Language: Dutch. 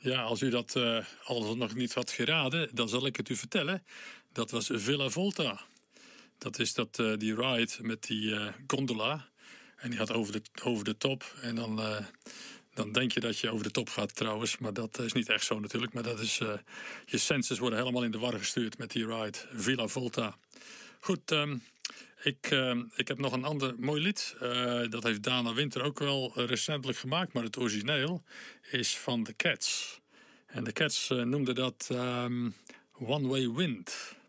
Ja, als u dat al nog niet had geraden, dan zal ik het u vertellen. Dat was Villa Volta. Dat is die ride met die gondola. En die gaat over de top. En dan denk je dat je over de top gaat trouwens. Maar dat is niet echt zo natuurlijk. Maar dat is, je senses worden helemaal in de war gestuurd met die ride. Villa Volta. Goed, ik heb nog een ander mooi lied. Dat heeft Dana Winter ook wel recentelijk gemaakt. Maar het origineel is van The Cats. En The Cats noemden dat One Way Wind.